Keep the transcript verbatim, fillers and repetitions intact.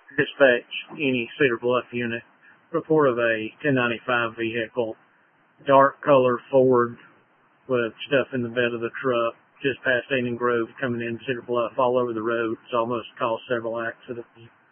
Dispatch any Cedar Bluff unit. Report of a ten ninety-five vehicle, dark color Ford with stuff in the bed of the truck just past Indian Grove coming in Cedar Bluff all over the road. It's almost caused several accidents.